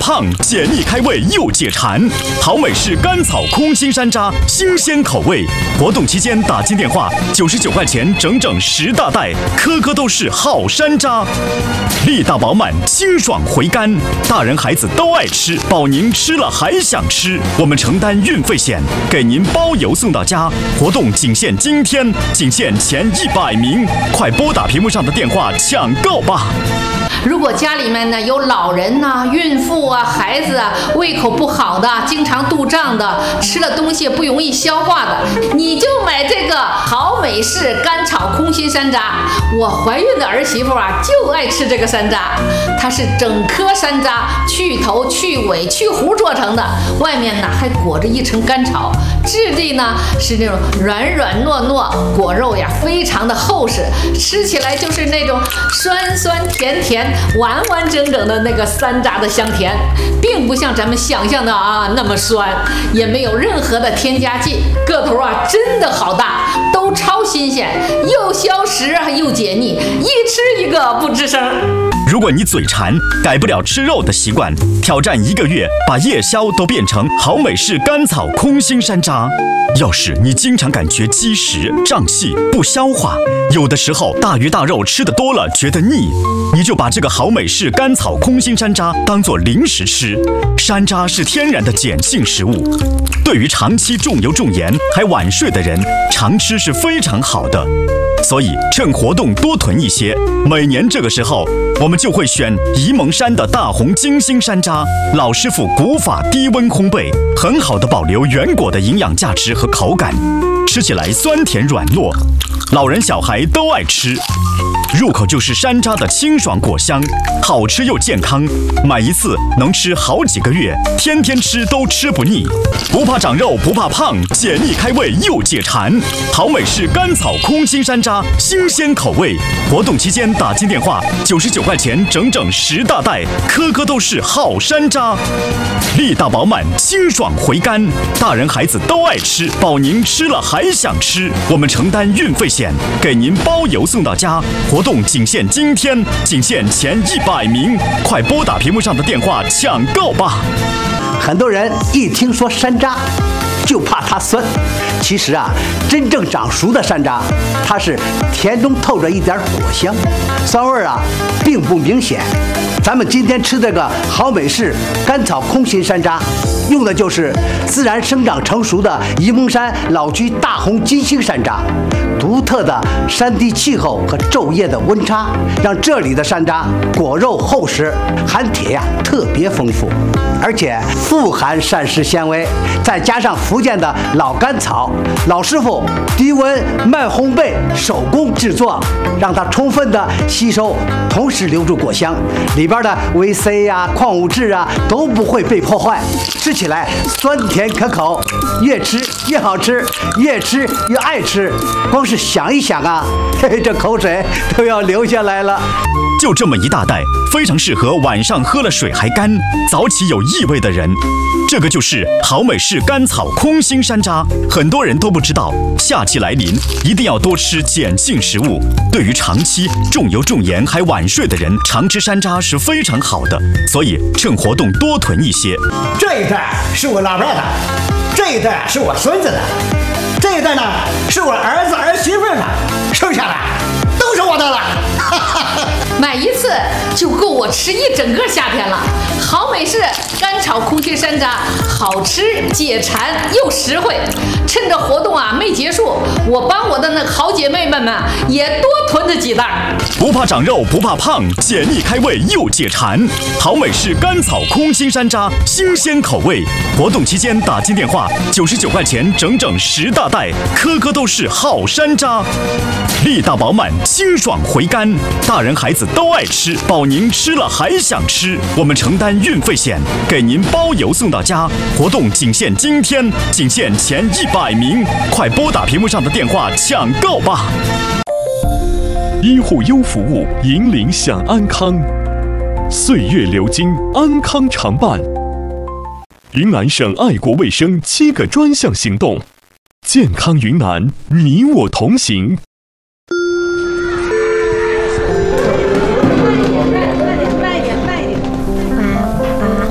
胖，解腻开胃又解馋。好美式甘草空心山楂，新鲜口味。活动期间打进电话，99块钱整整10大袋，颗颗都是好山楂，力大饱满，清爽回甘，大人孩子都爱吃，保您吃了还想吃。我们承担运费险，给您包邮送到家。活动仅限今天，仅限前100名，快拨打屏幕上的电话抢购吧。 如果家里面呢有老人呐、孕妇啊、孩子啊，胃口不好的，经常肚胀的，吃了东西不容易消化的，你就买这个好美式甘草空心山楂。我怀孕的儿媳妇啊就爱吃这个山楂，它是整颗山楂去头去尾去核做成的，外面呢还裹着一层甘草，质地呢是那种软软糯糯，果肉呀非常的厚实，吃起来就是那种酸酸甜甜完完整整的那个山楂的香甜，并不像咱们想象的那么酸，也没有任何的添加剂，个头真的好大，都超新鲜，又消食又解腻，一吃一个不吱声。 如果你嘴馋，改不了吃肉的习惯，挑战1个月，把夜宵都变成好美式甘草空心山楂。要是你经常感觉积食、胀气、不消化，有的时候大鱼大肉吃得多了觉得腻，你就把这个好美式甘草空心山楂当作零食吃。山楂是天然的碱性食物，对于长期重油重盐还晚睡的人，常吃是非常好的。所以趁活动多囤一些，每年这个时候我们就会选沂蒙山的大红金星山楂，老师傅古法低温烘焙，很好的保留原果的营养价值和口感，吃起来酸甜软糯，老人小孩都爱吃。入口就是山楂的清爽果香，好吃又健康，买一次能吃好几个月，天天吃都吃不腻。不怕长肉不怕胖，解腻开胃又解馋。好美式甘草空心山楂，新鲜口味。活动期间打进电话，99块钱整整10大袋，颗颗都是好山楂，力大饱满，清爽回甘，大人孩子都爱吃，保您吃了还想吃。我们承担运费险，给您包邮送到家。活动仅限今天，仅限前100名，快拨打屏幕上的电话抢购吧。 很多人一听说山楂就怕它酸，其实真正长熟的山楂，它是甜中透着一点果香，酸味并不明显。咱们今天吃这个好美式甘草空心山楂，用的就是自然生长成熟的沂蒙山老区大红金星山楂。独特的山地气候和昼夜的温差，让这里的山楂果肉厚实，含铁特别丰富，而且富含膳食纤维，再加上福建的老甘草，老师傅低温慢烘焙手工制作，让它充分的吸收，同时留住果香，里边的维 C 矿物质都不会被破坏，吃起来酸甜可口，越吃越好吃，越吃越爱吃。光是想一想这口水都要流下来了。 就这么一大袋，非常适合晚上喝了水还干、早起有异味的人。这个就是好美式甘草空心山楂，很多人都不知道，夏季来临一定要多吃碱性食物。对于长期重油重盐还晚睡的人，常吃山楂是非常好的，所以趁活动多囤一些。 这一袋是我老伴的，这一袋是我孙子的，这一袋呢是我儿子儿媳妇的，剩下的都是我的了。 买一次就够我吃一整个夏天了。好美式甘草空心山楂，好吃解馋又实惠。趁着活动没结束，我帮我的那好姐妹们也多囤着几袋。 不怕长肉不怕胖，解腻开胃又解馋。好美式甘草空心山楂，新鲜口味。活动期间打进电话，99块钱整整10大袋，颗颗都是好山楂，力大饱满，清爽回甘，大人孩子都爱吃，保您吃了还想吃。我们承担运费险，给您包邮送到家。活动仅限今天，仅限前100名，快拨打屏幕上的电话抢购吧。 医护优服务，引领享安康，岁月流金，安康常伴。云南省爱国卫生7个专项行动，健康云南，你我同行。